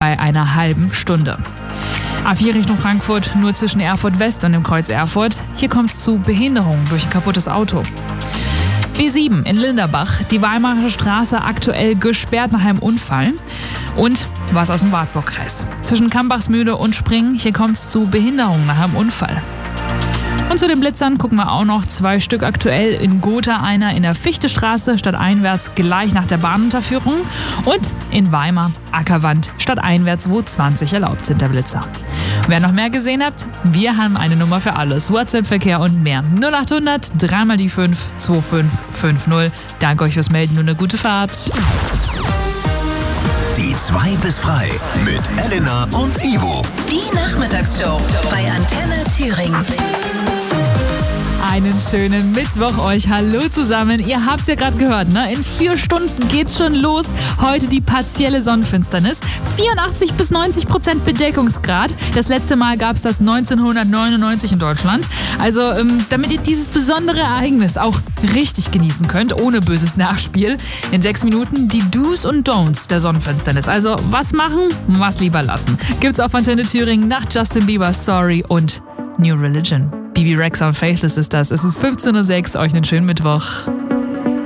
bei einer halben Stunde. A4 Richtung Frankfurt nur zwischen Erfurt West und dem Kreuz Erfurt. Hier kommt es zu Behinderungen durch ein kaputtes Auto. B7 in Linderbach, die Weimarer Straße aktuell gesperrt nach einem Unfall. Und was aus dem Wartburgkreis. Zwischen Kambachsmühle und Springen, hier kommt es zu Behinderungen nach einem Unfall. Und zu den Blitzern gucken wir auch noch 2 Stück aktuell. In Gotha einer in der Fichtestraße stadteinwärts gleich nach der Bahnunterführung. Und in Weimar Ackerwand stadteinwärts, wo 20 erlaubt sind, der Blitzer. Wer noch mehr gesehen habt, wir haben eine Nummer für alles. WhatsApp-Verkehr und mehr. 0800 3 mal die 5 2550. Danke euch fürs Melden und eine gute Fahrt. Die 2 bis frei mit Elena und Ivo. Die Nachmittagsshow bei Antenne Thüringen. Einen schönen Mittwoch euch. Hallo zusammen. Ihr habt es ja gerade gehört, ne? In 4 Stunden geht's schon los. Heute die partielle Sonnenfinsternis. 84-90% Bedeckungsgrad. Das letzte Mal gab es das 1999 in Deutschland. Also, damit ihr dieses besondere Ereignis auch richtig genießen könnt, ohne böses Nachspiel, in 6 Minuten die Do's und Don'ts der Sonnenfinsternis. Also, was machen, was lieber lassen. Gibt's auf Antenne Thüringen nach Justin Bieber, Sorry und New Religion. Bibi Rexa und Faithless ist das. Es ist 15:06 Uhr. Euch einen schönen Mittwoch.